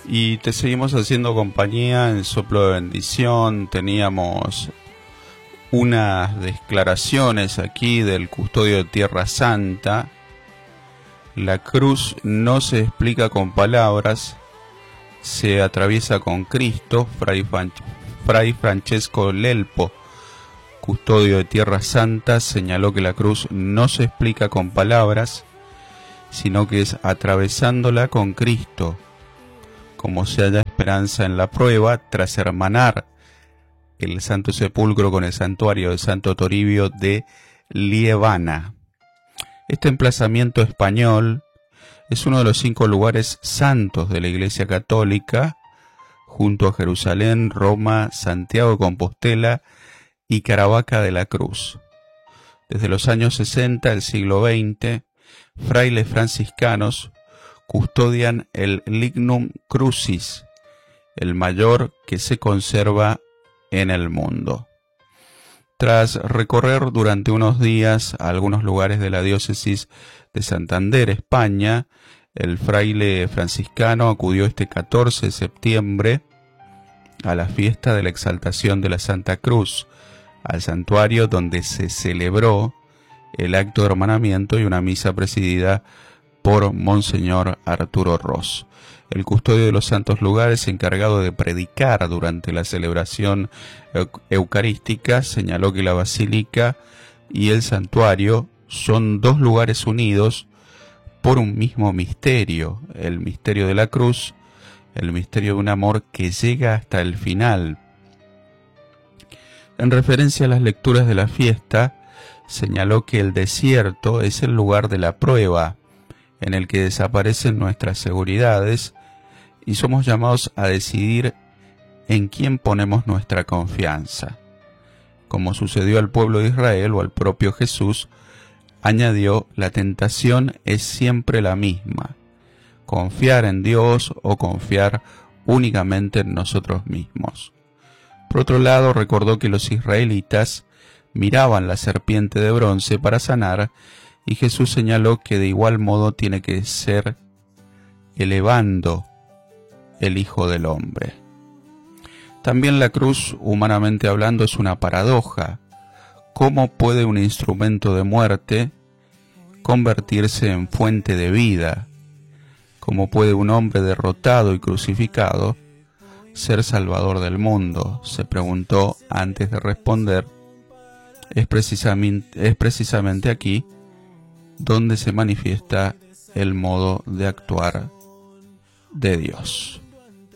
Y te seguimos haciendo compañía en Soplo de Bendición. Teníamos unas declaraciones aquí del custodio de Tierra Santa. La cruz no se explica con palabras, se atraviesa con Cristo. Fray Francesco Lelpo, custodio de Tierra Santa, señaló que la cruz no se explica con palabras, sino que es atravesándola con Cristo, como se halla esperanza en la prueba, tras hermanar el Santo Sepulcro con el santuario de Santo Toribio de Liébana. Este emplazamiento español es uno de los 5 lugares santos de la Iglesia Católica, junto a Jerusalén, Roma, Santiago de Compostela y Caravaca de la Cruz. Desde los años 60 del siglo XX, frailes franciscanos custodian el Lignum Crucis, el mayor que se conserva en el mundo. Tras recorrer durante unos días algunos lugares de la diócesis de Santander, España, el fraile franciscano acudió este 14 de septiembre a la fiesta de la exaltación de la Santa Cruz, al santuario donde se celebró el acto de hermanamiento y una misa presidida por Monseñor Arturo Ros. El custodio de los santos lugares, encargado de predicar durante la celebración eucarística, señaló que la basílica y el santuario son 2 lugares unidos por un mismo misterio, el misterio de la cruz, el misterio de un amor que llega hasta el final. En referencia a las lecturas de la fiesta, señaló que el desierto es el lugar de la prueba, en el que desaparecen nuestras seguridades y somos llamados a decidir en quién ponemos nuestra confianza. Como sucedió al pueblo de Israel o al propio Jesús, añadió, la tentación es siempre la misma: confiar en Dios o confiar únicamente en nosotros mismos. Por otro lado, recordó que los israelitas miraban la serpiente de bronce para sanar, y Jesús señaló que de igual modo tiene que ser elevando el Hijo del Hombre. También la cruz, humanamente hablando, es una paradoja. ¿Cómo puede un instrumento de muerte convertirse en fuente de vida? ¿Cómo puede un hombre derrotado y crucificado ser salvador del mundo?, se preguntó antes de responder. Es precisamente aquí donde se manifiesta el modo de actuar de Dios.